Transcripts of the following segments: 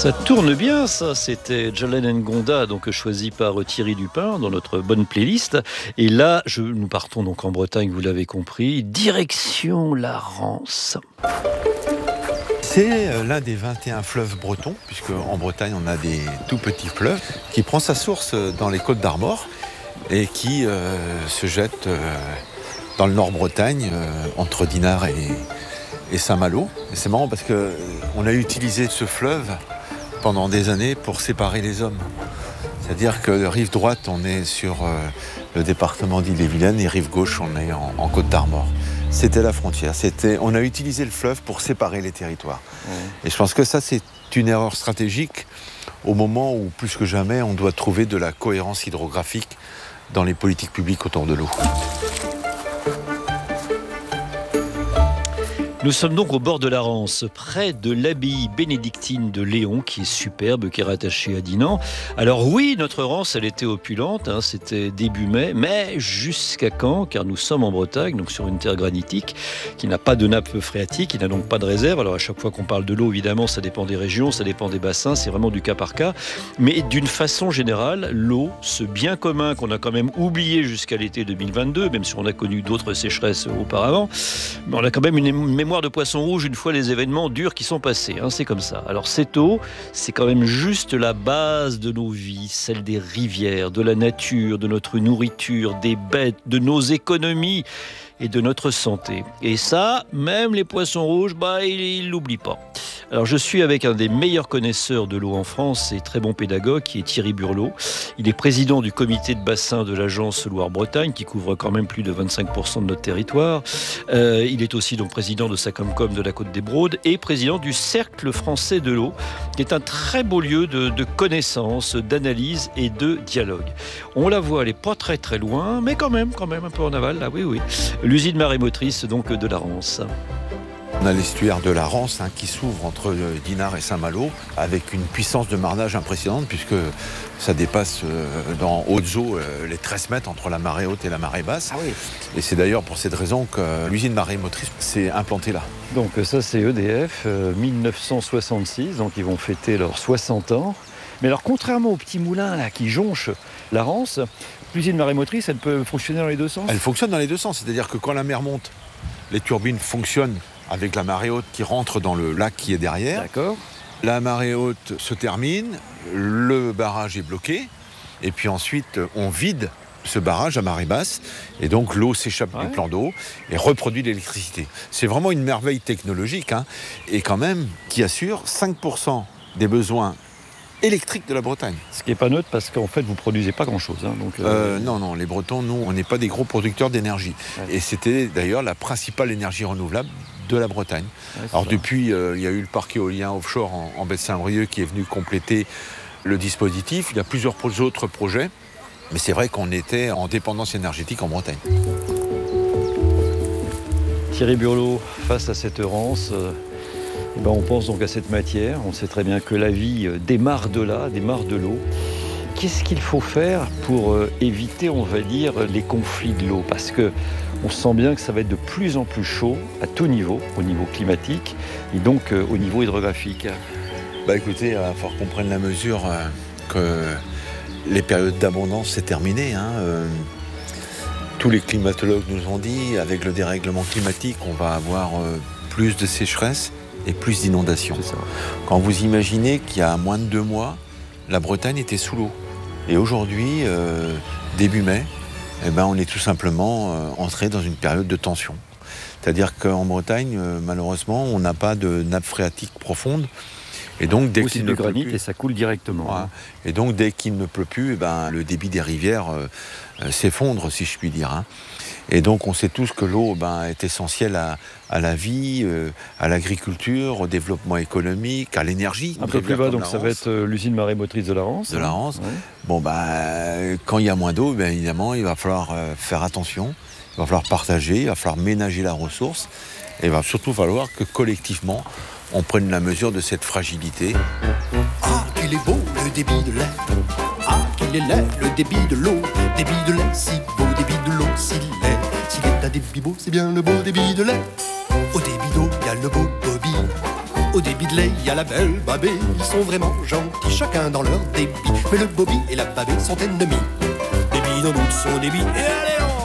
Ça tourne bien, ça. C'était Jolene Ngonda, donc choisi par Thierry Dupin dans notre bonne playlist. Et là, nous partons donc en Bretagne, vous l'avez compris, direction la Rance. C'est l'un des 21 fleuves bretons, puisque en Bretagne, on a des tout petits fleuves, qui prend sa source dans les Côtes d'Armor et qui se jette dans le Nord-Bretagne, entre Dinard et Saint-Malo. Et c'est marrant parce qu'on a utilisé ce fleuve pendant des années pour séparer les hommes. C'est-à-dire que rive droite, on est sur le département d'Ille-et-Vilaine et rive gauche, on est en Côte d'Armor. C'était la frontière. On a utilisé le fleuve pour séparer les territoires. Et je pense que ça, c'est une erreur stratégique au moment où, plus que jamais, on doit trouver de la cohérence hydrographique dans les politiques publiques autour de l'eau. Nous sommes donc au bord de la Rance, près de l'abbaye bénédictine de Léon, qui est superbe, qui est rattachée à Dinan. Alors oui, notre Rance, elle était opulente, c'était début mai, mais jusqu'à quand? Car nous sommes en Bretagne, donc sur une terre granitique, qui n'a pas de nappe phréatique, qui n'a donc pas de réserve. Alors à chaque fois qu'on parle de l'eau, évidemment, ça dépend des régions, ça dépend des bassins, c'est vraiment du cas par cas. Mais d'une façon générale, l'eau, ce bien commun qu'on a quand même oublié jusqu'à l'été 2022, même si on a connu d'autres sécheresses auparavant, mais on a quand même une mémoire de poisson rouge une fois les événements durs qui sont passés, c'est comme ça. Alors cette eau, c'est quand même juste la base de nos vies, celle des rivières, de la nature, de notre nourriture, des bêtes, de nos économies et de notre santé. Et ça, même les poissons rouges, ils l'oublient pas. Alors je suis avec un des meilleurs connaisseurs de l'eau en France et très bon pédagogue, qui est Thierry Burlot. Il est président du comité de bassin de l'agence Loire-Bretagne, qui couvre quand même plus de 25% de notre territoire. Il est aussi donc président de Sacomcom de la Côte des Broads et président du Cercle français de l'eau, qui est un très beau lieu de connaissances, d'analyse et de dialogue. On la voit, elle n'est pas très très loin, mais quand même un peu en aval, là, oui. L'usine marémotrice donc de la Rance. On a l'estuaire de la Rance qui s'ouvre entre Dinard et Saint-Malo avec une puissance de marnage impressionnante puisque ça dépasse dans hautes eaux les 13 mètres entre la marée haute et la marée basse. Et c'est d'ailleurs pour cette raison que l'usine marémotrice s'est implantée là. Donc ça c'est EDF, 1966, donc ils vont fêter leurs 60 ans. Mais alors contrairement aux petits moulins là, qui jonchent la Rance, l'usine marémotrice, elle peut fonctionner dans les deux sens? Elle fonctionne dans les deux sens, c'est-à-dire que quand la mer monte, les turbines fonctionnent avec la marée haute qui rentre dans le lac qui est derrière. D'accord. La marée haute se termine, le barrage est bloqué, et puis ensuite on vide ce barrage à marée basse, et donc l'eau s'échappe du plan d'eau et reproduit l'électricité. C'est vraiment une merveille technologique, et quand même qui assure 5% des besoins électriques de la Bretagne. Ce qui n'est pas neutre parce qu'en fait vous ne produisez pas grand-chose. Non, les Bretons, nous, on n'est pas des gros producteurs d'énergie. Ouais. Et c'était d'ailleurs la principale énergie renouvelable de la Bretagne. Alors depuis, il y a eu le parc éolien offshore en baie de Saint-Brieuc qui est venu compléter le dispositif. Il y a plusieurs autres projets, mais c'est vrai qu'on était en dépendance énergétique en Bretagne. Thierry Burlot, face à cette Rance, on pense donc à cette matière. On sait très bien que la vie démarre de là, démarre de l'eau. Qu'est-ce qu'il faut faire pour éviter, on va dire, les conflits de l'eau? Parce que on sent bien que ça va être de plus en plus chaud à tout niveau, au niveau climatique et donc au niveau hydrographique. Écoutez, il va falloir qu'on prenne la mesure que les périodes d'abondance, c'est terminé. Tous les climatologues nous ont dit, avec le dérèglement climatique, on va avoir plus de sécheresse et plus d'inondations. Quand vous imaginez qu'il y a moins de 2 mois, la Bretagne était sous l'eau. Et aujourd'hui, début mai, on est tout simplement entré dans une période de tension. C'est-à-dire qu'en Bretagne, malheureusement, on n'a pas de nappe phréatique profonde. Et donc, dès qu'il ne pleut plus, et ça coule directement. Et donc, dès qu'il ne pleut plus, le débit des rivières s'effondre, si je puis dire. Et donc, on sait tous que l'eau est essentielle à la vie, à l'agriculture, au développement économique, à l'énergie. Un peu plus bas, donc ça va être l'usine marémotrice de la Rance. Quand il y a moins d'eau, évidemment, il va falloir faire attention. Il va falloir partager, il va falloir ménager la ressource. Et il va surtout falloir que collectivement, on prenne la mesure de cette fragilité. Ah, qu'il est beau le débit de lait. Ah, qu'il est laid le débit de l'eau. Débit de lait si beau, débit de l'eau si laid. S'il est un débit beau, c'est bien le beau débit de lait. Au débit d'eau, il y a le beau Bobby. Au débit de lait, il y a la belle Babée. Ils sont vraiment gentils, chacun dans leur débit. Mais le Bobby et la Babée sont ennemis. Débit dans l'autre son débit. Et allez on!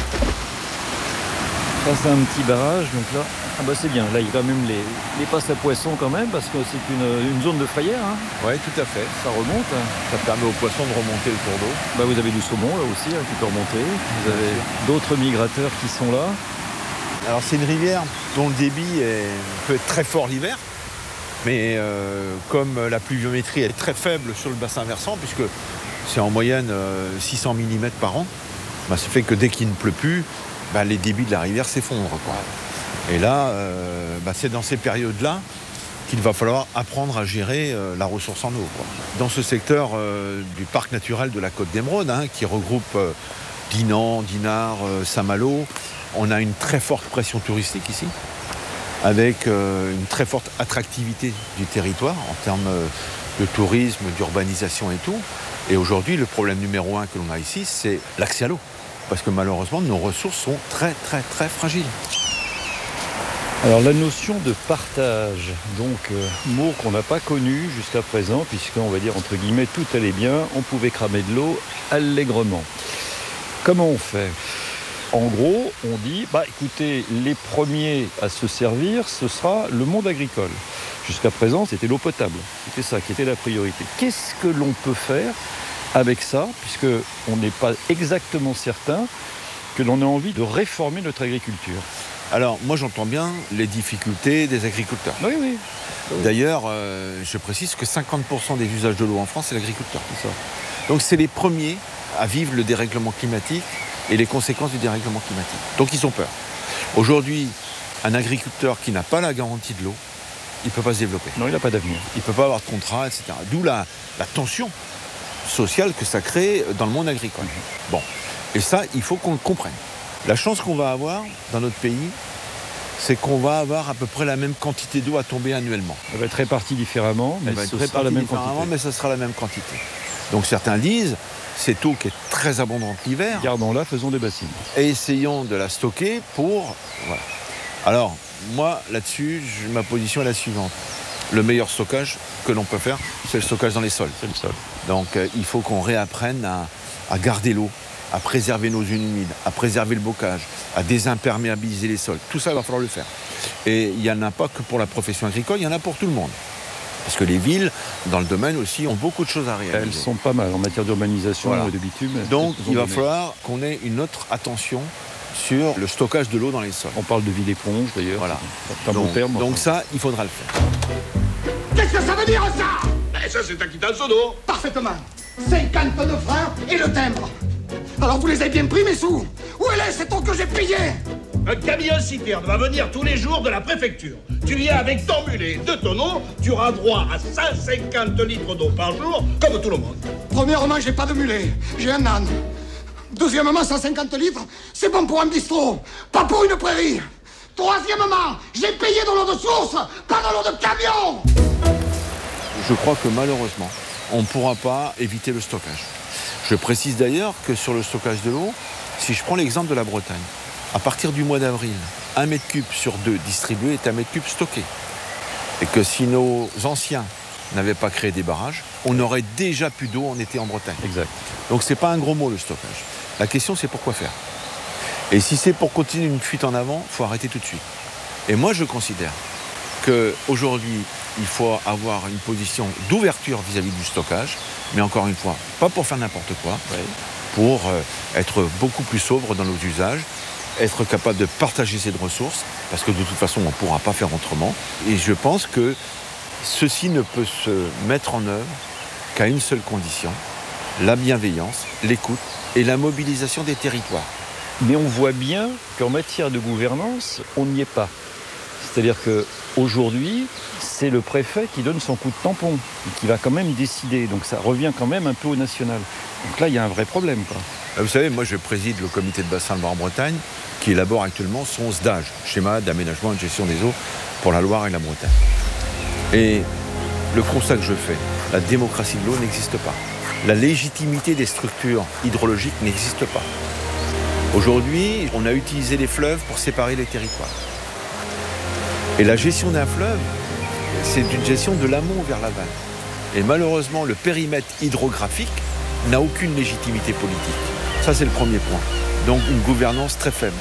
Ça c'est un petit barrage, donc là, c'est bien. Là il y a quand même les passes à poissons quand même, parce que c'est une zone de frayère. Hein. Oui, tout à fait. Ça remonte. Ça permet aux poissons de remonter le cours d'eau. Vous avez du saumon là aussi qui peut remonter. Vous avez d'autres migrateurs qui sont là. Alors c'est une rivière dont le débit peut être très fort l'hiver, mais comme la pluviométrie est très faible sur le bassin versant, puisque c'est en moyenne 600 mm par an, ça fait que dès qu'il ne pleut plus, les débits de la rivière s'effondrent, quoi. Et là, c'est dans ces périodes-là qu'il va falloir apprendre à gérer la ressource en eau, quoi. Dans ce secteur du parc naturel de la Côte d'Émeraude, qui regroupe Dinan, Dinard, Saint-Malo, on a une très forte pression touristique ici, avec une très forte attractivité du territoire en termes de tourisme, d'urbanisation et tout. Et aujourd'hui, le problème numéro 1 que l'on a ici, c'est l'accès à l'eau. Parce que malheureusement, nos ressources sont très, très, très fragiles. Alors la notion de partage, donc mot qu'on n'a pas connu jusqu'à présent, puisqu'on va dire entre guillemets tout allait bien, on pouvait cramer de l'eau allègrement. Comment on fait ? En gros, on dit, écoutez, les premiers à se servir, ce sera le monde agricole. Jusqu'à présent, c'était l'eau potable. C'était ça qui était la priorité. Qu'est-ce que l'on peut faire avec ça, puisqu'on n'est pas exactement certain que l'on ait envie de réformer notre agriculture? Alors, moi, j'entends bien les difficultés des agriculteurs. Oui. D'ailleurs, je précise que 50% des usages de l'eau en France, c'est l'agriculteur. C'est ça. Donc, c'est les premiers à vivre le dérèglement climatique et les conséquences du dérèglement climatique. Donc, ils ont peur. Aujourd'hui, un agriculteur qui n'a pas la garantie de l'eau, il ne peut pas se développer. Non, il n'a pas d'avenir. Il ne peut pas avoir de contrat, etc. D'où la tension sociale que ça crée dans le monde agricole. Bon, et ça, il faut qu'on le comprenne. La chance qu'on va avoir dans notre pays, c'est qu'on va avoir à peu près la même quantité d'eau à tomber annuellement. Elle va être répartie différemment, mais ce sera la même quantité. Mais ça sera la même quantité. Donc certains disent, cette eau qui est très abondante l'hiver, gardons-la, faisons des bassines. Et essayons de la stocker pour... Voilà. Alors, moi, là-dessus, ma position est la suivante. Le meilleur stockage que l'on peut faire, c'est le stockage dans les sols. C'est le sol. Donc, il faut qu'on réapprenne à garder l'eau, à préserver nos zones humides, à préserver le bocage, à désimperméabiliser les sols. Tout ça, il va falloir le faire. Et il n'y en a pas que pour la profession agricole, il y en a pour tout le monde. Parce que les villes, dans le domaine aussi, ont beaucoup de choses à réaliser. Elles sont pas mal en matière d'urbanisation et de bitume. Donc, il va falloir qu'on ait une autre attention sur le stockage de l'eau dans les sols. On parle de ville-éponge, d'ailleurs. Voilà. C'est un bon terme. Donc ça, il faudra le faire. Qu'est-ce que ça veut dire, ça? Ça, c'est un quittance d'eau. Parfaitement. 50 tonnes de frein et le timbre. Alors vous les avez bien pris, mes sous? Où est cette eau que j'ai payée? Un camion-citerne va venir tous les jours de la préfecture. Tu viens avec ton mulet, 2 tonneaux, tu auras droit à 150 litres d'eau par jour, comme tout le monde. Premièrement, j'ai pas de mulet, j'ai un âne. Deuxièmement, 150 litres, c'est bon pour un bistrot, pas pour une prairie. Troisièmement, j'ai payé dans l'eau de source, pas dans l'eau de camion. Je crois que malheureusement, on ne pourra pas éviter le stockage. Je précise d'ailleurs que sur le stockage de l'eau, si je prends l'exemple de la Bretagne, à partir du mois d'avril, 1 mètre cube sur 2 distribué est 1 mètre cube stocké. Et que si nos anciens n'avaient pas créé des barrages, on aurait déjà plus d'eau en été en Bretagne. Exact. Donc c'est pas un gros mot le stockage. La question c'est pourquoi faire. Et si c'est pour continuer une fuite en avant, il faut arrêter tout de suite. Et moi je considère qu'aujourd'hui, il faut avoir une position d'ouverture vis-à-vis du stockage, mais encore une fois, pas pour faire n'importe quoi, pour être beaucoup plus sobre dans nos usages, être capable de partager cette ressource, parce que de toute façon, on ne pourra pas faire autrement. Et je pense que ceci ne peut se mettre en œuvre qu'à une seule condition, la bienveillance, l'écoute et la mobilisation des territoires. Mais on voit bien qu'en matière de gouvernance, on n'y est pas. C'est-à-dire qu'aujourd'hui, c'est le préfet qui donne son coup de tampon, et qui va quand même décider. Donc ça revient quand même un peu au national. Donc là, il y a un vrai problème, quoi. Vous savez, moi je préside le comité de bassin de Loire-Bretagne qui élabore actuellement son SDAGE, schéma d'aménagement et de gestion des eaux pour la Loire et la Bretagne. Et le constat que je fais, la démocratie de l'eau n'existe pas. La légitimité des structures hydrologiques n'existe pas. Aujourd'hui, on a utilisé les fleuves pour séparer les territoires. Et la gestion d'un fleuve, c'est d'une gestion de l'amont vers l'aval. Et malheureusement, le périmètre hydrographique n'a aucune légitimité politique. Ça, c'est le premier point. Donc, une gouvernance très faible.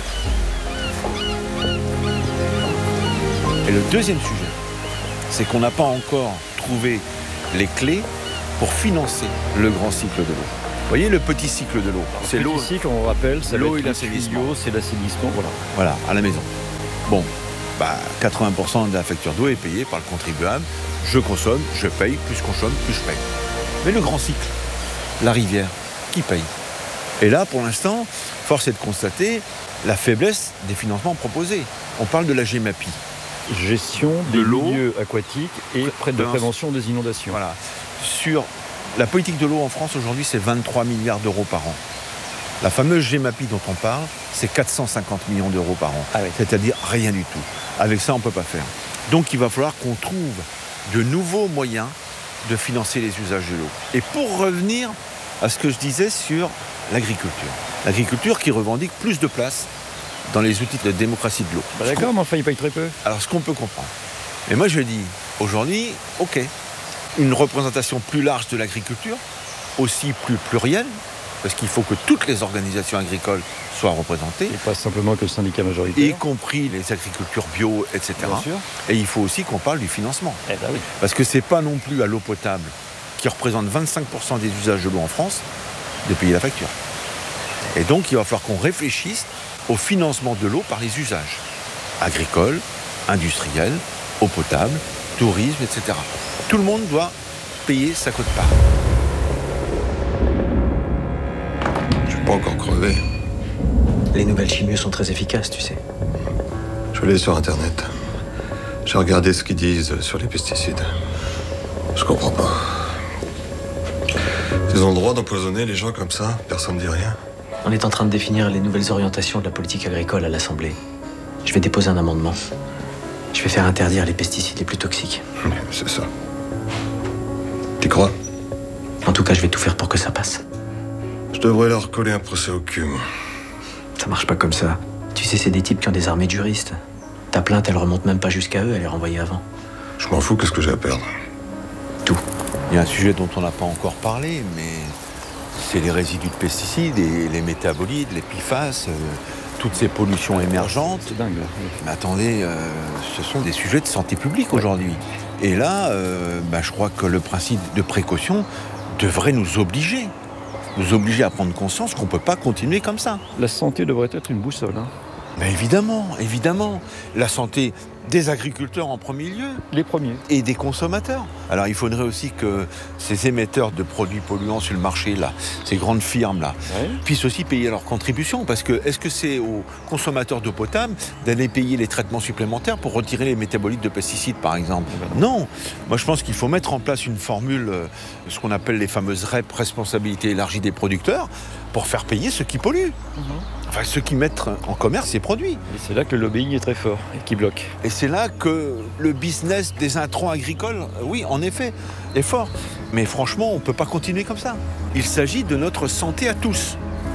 Et le deuxième sujet, c'est qu'on n'a pas encore trouvé les clés pour financer le grand cycle de l'eau. Vous voyez le petit cycle de l'eau, c'est l'eau. Le petit cycle, on rappelle, c'est l'eau et l'assainissement. C'est l'assainissement, voilà, à la maison. Bon, 80% de la facture d'eau est payée par le contribuable. Je consomme, je paye, plus je consomme, plus je paye. Mais le grand cycle, la rivière, qui paye? Et là, pour l'instant, force est de constater la faiblesse des financements proposés. On parle de la GEMAPI. Gestion des milieux aquatiques et de prévention des inondations. Voilà. Sur la politique de l'eau en France aujourd'hui, c'est 23 milliards d'euros par an. La fameuse GEMAPI dont on parle, c'est 450 millions d'euros par an. Ah oui. C'est-à-dire rien du tout. Avec ça, on ne peut pas faire. Donc il va falloir qu'on trouve de nouveaux moyens de financer les usages de l'eau. Et pour revenir à ce que je disais sur l'agriculture. L'agriculture qui revendique plus de place dans les outils de démocratie de l'eau. D'accord, mais enfin, il paye très peu. Alors, ce qu'on peut comprendre. Et moi, je dis, aujourd'hui, OK, une représentation plus large de l'agriculture, aussi plus plurielle, parce qu'il faut que toutes les organisations agricoles soient représentées. Et pas simplement que le syndicat majoritaire. Y compris les agricultures bio, etc. Bien sûr. Et il faut aussi qu'on parle du financement. Eh ben oui. Parce que c'est pas non plus à l'eau potable, qui représente 25% des usages de l'eau en France, de payer la facture. Et donc, il va falloir qu'on réfléchisse au financement de l'eau par les usages agricoles, industriels, eau potable, tourisme, etc. Tout le monde doit payer sa quote-part. Je suis pas encore crevé. Les nouvelles chimios sont très efficaces, tu sais. Je vais aller sur Internet. J'ai regardé ce qu'ils disent sur les pesticides. Je comprends pas. Ils ont le droit d'empoisonner les gens comme ça, personne ne dit rien. On est en train de définir les nouvelles orientations de la politique agricole à l'Assemblée. Je vais déposer un amendement. Je vais faire interdire les pesticides les plus toxiques. C'est ça. T'y crois? En tout cas, je vais tout faire pour que ça passe. Je devrais leur coller un procès au cul, moi. Ça marche pas comme ça. Tu sais, c'est des types qui ont des armées de juristes. Ta plainte, elle remonte même pas jusqu'à eux, elle est renvoyée avant. Je m'en fous, qu'est-ce que j'ai à perdre? Tout. Il y a un sujet dont on n'a pas encore parlé, mais c'est les résidus de pesticides et les métabolites, les PFAS, toutes ces pollutions émergentes. C'est dingue. Mais attendez, ce sont des sujets de santé publique aujourd'hui. Et là, je crois que le principe de précaution devrait nous obliger à prendre conscience qu'on ne peut pas continuer comme ça. La santé devrait être une boussole. Mais évidemment. La santé des agriculteurs en premier lieu. Les premiers. Et des consommateurs. Alors il faudrait aussi que ces émetteurs de produits polluants sur le marché, là, ces grandes firmes, là, puissent aussi payer leurs contributions. Parce que est-ce que c'est aux consommateurs d'eau potable d'aller payer les traitements supplémentaires pour retirer les métabolites de pesticides, par exemple? Non. Moi, je pense qu'il faut mettre en place une formule, ce qu'on appelle les fameuses REP, responsabilité élargie des producteurs, pour faire payer ceux qui polluent. Enfin, ceux qui mettent en commerce ces produits. Et c'est là que le lobbying est très fort et qui bloque. Et c'est là que le business des intrants agricoles, oui, en effet, est fort. Mais franchement, on ne peut pas continuer comme ça. Il s'agit de notre santé à tous.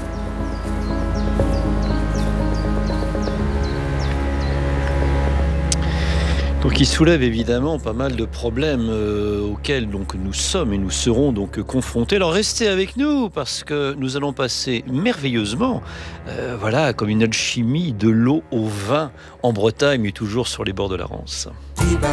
Donc il soulève évidemment pas mal de problèmes auxquels donc nous sommes et nous serons donc confrontés. Alors restez avec nous parce que nous allons passer merveilleusement, comme une alchimie de l'eau au vin en Bretagne, mais toujours sur les bords de la Rance.